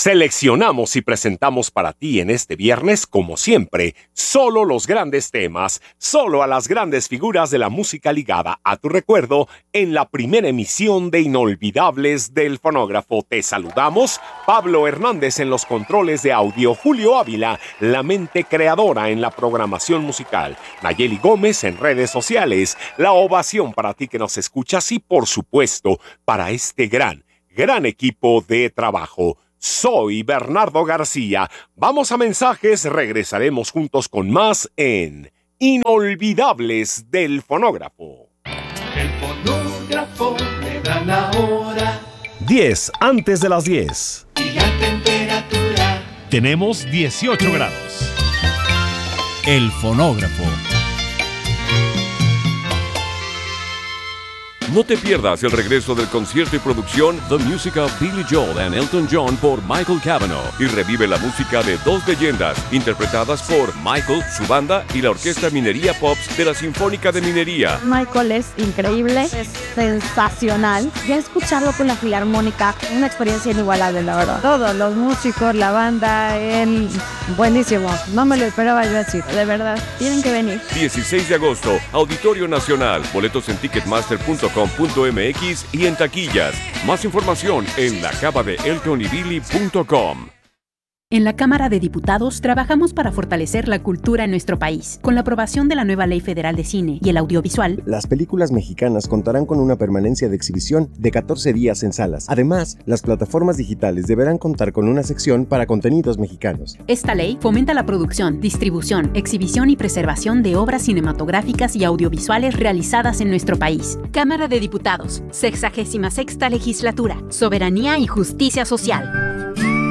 Seleccionamos y presentamos para ti en este viernes, como siempre, solo los grandes temas, solo a las grandes figuras de la música ligada a tu recuerdo en la primera emisión de Inolvidables del Fonógrafo. Te saludamos, Pablo Hernández en los controles de audio, Julio Ávila, la mente creadora en la programación musical, Nayeli Gómez en redes sociales, la ovación para ti que nos escuchas y, por supuesto, para este gran equipo de trabajo. Soy Bernardo García. Vamos a mensajes, regresaremos juntos con más en Inolvidables del Fonógrafo. El fonógrafo me da la hora. 10 antes de las 10. Y la temperatura. Tenemos 18 grados. El fonógrafo. No te pierdas el regreso del concierto y producción The Music of Billy Joel and Elton John por Michael Cavanaugh y revive la música de dos leyendas interpretadas por Michael, su banda y la Orquesta Minería Pops de la Sinfónica de Minería. Michael es increíble, es sensacional. Ya escucharlo con la Filarmónica, una experiencia inigualable, la verdad. Todos los músicos, la banda, él, buenísimo. No me lo esperaba yo así, de verdad. Tienen que venir. 16 de agosto, Auditorio Nacional. Boletos en ticketmaster.com.mx y en taquillas. Más información en lacabadeeltonybilly.com. En la Cámara de Diputados trabajamos para fortalecer la cultura en nuestro país. Con la aprobación de la nueva Ley Federal de Cine y el Audiovisual, las películas mexicanas contarán con una permanencia de exhibición de 14 días en salas. Además, las plataformas digitales deberán contar con una sección para contenidos mexicanos. Esta ley fomenta la producción, distribución, exhibición y preservación de obras cinematográficas y audiovisuales realizadas en nuestro país. Cámara de Diputados, 66ª Legislatura, Soberanía y Justicia Social.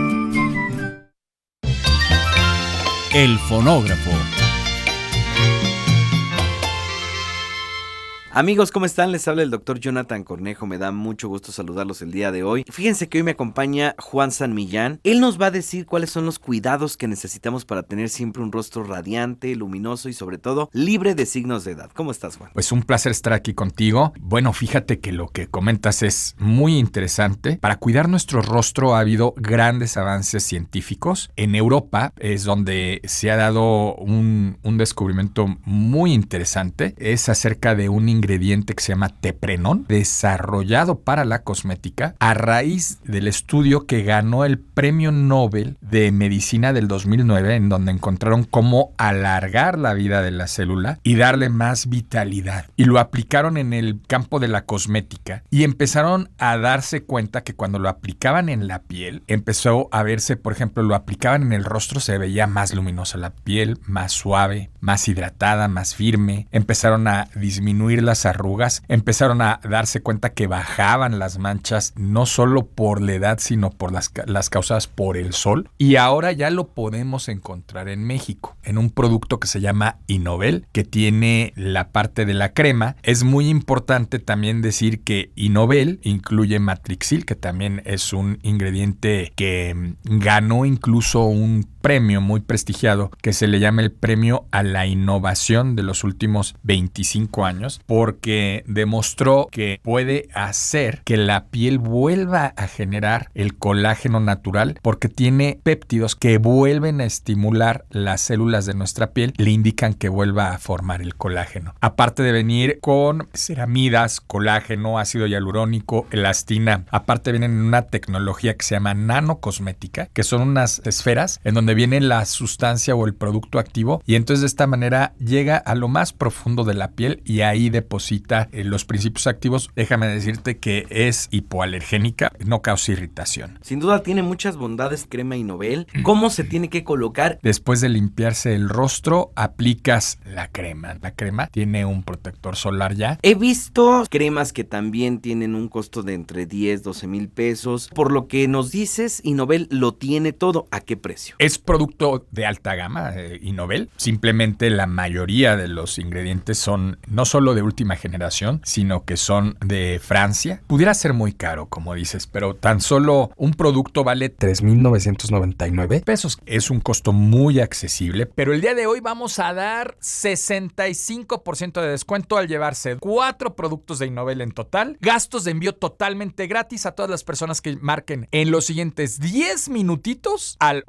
El fonógrafo. Amigos, ¿cómo están? Les habla el doctor Jonathan Cornejo. Me da mucho gusto saludarlos el día de hoy. Fíjense que hoy me acompaña Juan San Millán. Él nos va a decir cuáles son los cuidados que necesitamos para tener siempre un rostro radiante, luminoso y sobre todo libre de signos de edad. ¿Cómo estás, Juan? Pues un placer estar aquí contigo. Bueno, fíjate que lo que comentas es muy interesante. Para cuidar nuestro rostro ha habido grandes avances científicos. En Europa es donde se ha dado un descubrimiento muy interesante. Es acerca de un ingrediente que se llama teprenón, desarrollado para la cosmética a raíz del estudio que ganó el Premio Nobel de Medicina del 2009, en donde encontraron cómo alargar la vida de la célula y darle más vitalidad. Y lo aplicaron en el campo de la cosmética y empezaron a darse cuenta que cuando lo aplicaban en la piel, empezó a verse, por ejemplo, lo aplicaban en el rostro, se veía más luminosa la piel, más suave, más hidratada, más firme. Empezaron a disminuir las arrugas, empezaron a darse cuenta que bajaban las manchas no solo por la edad, sino por las causadas por el sol. Y ahora ya lo podemos encontrar en México, en un producto que se llama Innovel, que tiene la parte de la crema. Es muy importante también decir que Innovel incluye Matrixil, que también es un ingrediente que ganó incluso un premio muy prestigiado que se le llama el Premio a la Innovación de los últimos 25 años, porque demostró que puede hacer que la piel vuelva a generar el colágeno natural, porque tiene péptidos que vuelven a estimular las células de nuestra piel, le indican que vuelva a formar el colágeno. Aparte de venir con ceramidas, colágeno, ácido hialurónico, elastina, aparte vienen en una tecnología que se llama nanocosmética, que son unas esferas en donde viene la sustancia o el producto activo, y entonces de esta manera llega a lo más profundo de la piel y ahí deposita los principios activos. Déjame decirte que es hipoalergénica, no causa irritación. Sin duda tiene muchas bondades crema Innovel. ¿Cómo se tiene que colocar? Después de limpiarse el rostro, aplicas la crema. La crema tiene un protector solar ya. He visto cremas que también tienen un costo de entre 10, 12 mil pesos. Por lo que nos dices, Innovel lo tiene todo. ¿A qué precio? Es producto de alta gama, Innovel. Simplemente la mayoría de los ingredientes son no solo de última generación, sino que son de Francia. Pudiera ser muy caro, como dices, pero tan solo un producto vale 3,999 pesos. Es un costo muy accesible, pero el día de hoy vamos a dar 65% de descuento al llevarse 4 productos de Innovel en total. Gastos de envío totalmente gratis a todas las personas que marquen en los siguientes 10 minutitos al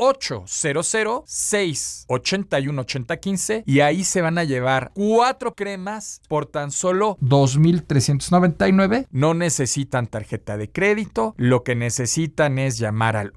800-681-8015 y ahí se van a llevar 4 cremas por tan solo 2,399. No necesitan tarjeta de crédito. Lo que necesitan es llamar al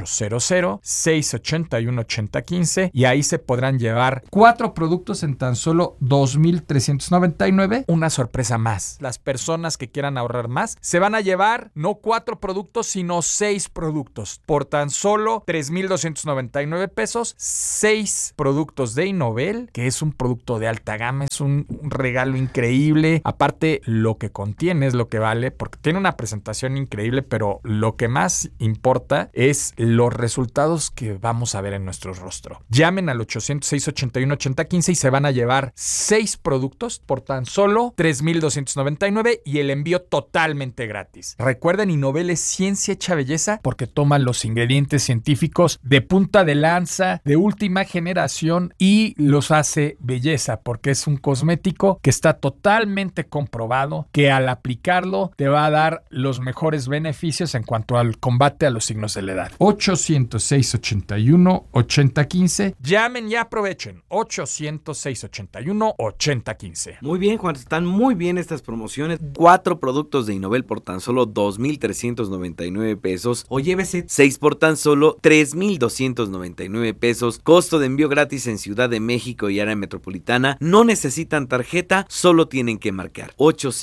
800-681-8015 y ahí se podrán llevar 4 productos en tan solo 2,399. Una sorpresa más. Las personas que quieran ahorrar más se van a llevar no 4 productos, sino 6 productos por tan solo 3,299 pesos. 6 productos de Innovel, que es un producto de alta gama, es un regalo increíble. Aparte, lo que contiene es lo que vale, porque tiene una presentación increíble, pero lo que más importa es los resultados que vamos a ver en nuestro rostro. Llamen al 800-681-8015 y se van a llevar 6 productos por tan solo 3,299 y el envío totalmente gratis. Recuerden, Innovel es ciencia hecha belleza porque toman los ingredientes científicos de punta de lanza, de última generación y los hace belleza porque es un cosmético que está totalmente comprobado que al aplicarlo te va a dar los mejores beneficios en cuanto al combate a los signos de la edad. 800-681-8015. Llamen y aprovechen. 800-681-8015. Muy bien, Juan, están muy bien estas promociones. 4 productos de Innovel por tan solo 2,399 pesos o llévese 6 por tan solo 3,299 pesos. Costo de envío gratis en Ciudad de México y área metropolitana. No necesitan tarjeta, solo tienen que marcar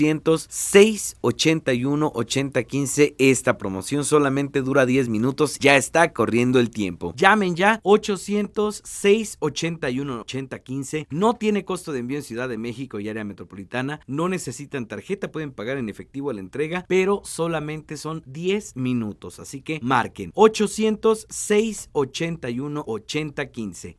800-681-8015. Esta promoción solamente dura 10 minutos, ya está corriendo el tiempo. Llamen ya, 800-681-8015. No tiene costo de envío en Ciudad de México y área metropolitana. No necesitan tarjeta, pueden pagar en efectivo a la entrega, pero solamente son 10 minutos. Así que marquen 800-681-8015.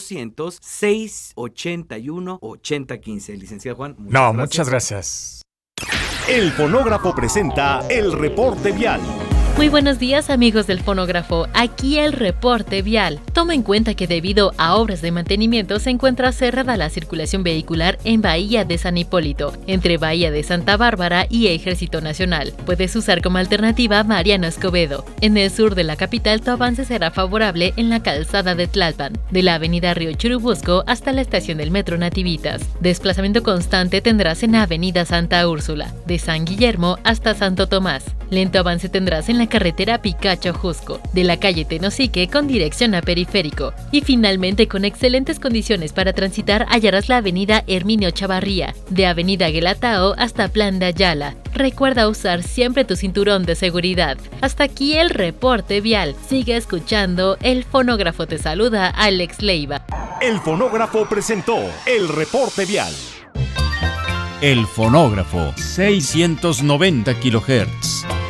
800-681-8015. Licenciado Juan, muchas gracias. El Fonógrafo presenta el reporte vial. Muy buenos días, amigos del Fonógrafo, aquí el reporte vial. Toma en cuenta que debido a obras de mantenimiento se encuentra cerrada la circulación vehicular en Bahía de San Hipólito, entre Bahía de Santa Bárbara y Ejército Nacional. Puedes usar como alternativa Mariano Escobedo. En el sur de la capital tu avance será favorable en la calzada de Tlalpan, de la avenida Río Churubusco hasta la estación del Metro Nativitas. Desplazamiento constante tendrás en avenida Santa Úrsula, de San Guillermo hasta Santo Tomás. Lento avance tendrás en la carretera Picacho-Jusco, de la calle Tenosique con dirección a Periférico. Y finalmente, con excelentes condiciones para transitar, hallarás la avenida Herminio Chavarría, de avenida Guelatao hasta Plan de Ayala. Recuerda usar siempre tu cinturón de seguridad. Hasta aquí el reporte vial. Sigue escuchando, el Fonógrafo te saluda, Alex Leiva. El Fonógrafo presentó el reporte vial. El Fonógrafo, 690 kHz.